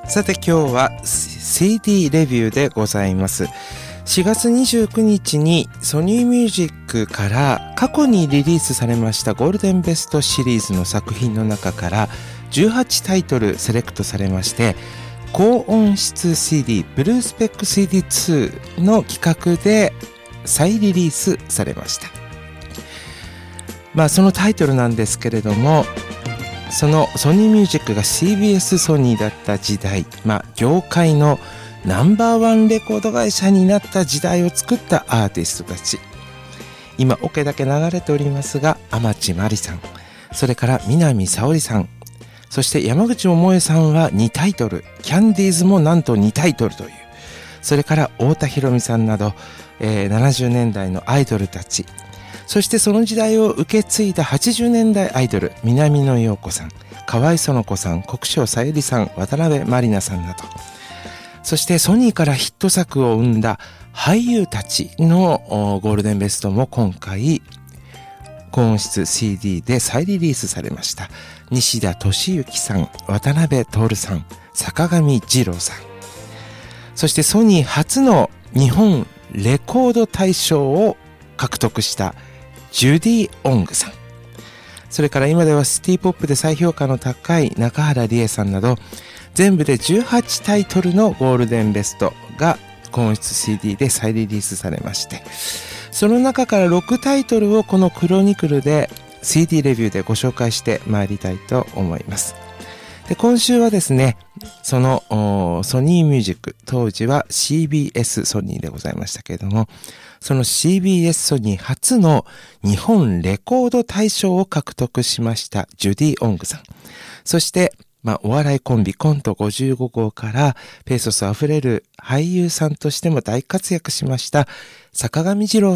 さて今日は CD レビューでございます。4月29日にソニーミュージックから過去にリリースされましたゴールデンベストシリーズの作品の中から18タイトルセレクトされまして、高音質 CD ブルースペック CD2 の企画で再リリースされました。そのタイトルなんですけれども、そのソニーミュージックが CBS ソニーだった時代、業界のナンバーワンレコード会社になった時代を作ったアーティストたち。今オケだけ流れておりますが、天地真理さん、それから南沙織さん、そして山口百恵さんは2タイトル、キャンディーズもなんと2タイトルという、それから太田裕美さんなど、70年代のアイドルたち、そしてその時代を受け継いだ80年代アイドル、南野陽子さん、河合園子さん、国生さゆりさん、渡辺満里奈さんなど、そしてソニーからヒット作を生んだ俳優たちのゴールデンベストも今回高音質 CD で再リリースされました。西田敏行さん、渡辺徹さん、坂上二郎さん、そしてソニー初の日本レコード大賞を獲得したジュディ・オングさん、それから今ではシティポップで再評価の高い中原理恵さんなど、全部で18タイトルのゴールデンベストが高音質 CD で再リリースされまして、その中から6タイトルをこのクロニクルで CD レビューでご紹介してまいりたいと思います。で、今週はですね、そのソニーミュージック、当時は CBS ソニーでございましたけれども、その CBS ソニー初の日本レコード大賞を獲得しましたジュディ・オングさん、そしてお笑いコンビコント55号からペーソスあふれる俳優さんとしても大活躍しました坂上二郎